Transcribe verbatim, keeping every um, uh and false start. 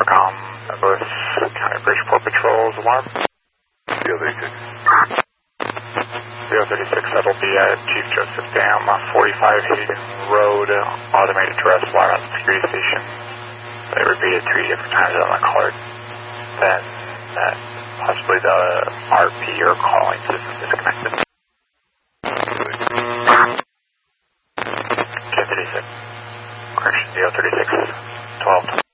Supercom, Douglas County Bridgeport Patrol's alarm. zero thirty-six. zero thirty-six, that'll be at Chief Joseph Dam, forty-five Hayden Road, automated arrest wire on the security station. They repeated three different times on the card. Then that possibly the R P or calling system disconnected. K thirty-six. Correction, zero thirty-six, twelve.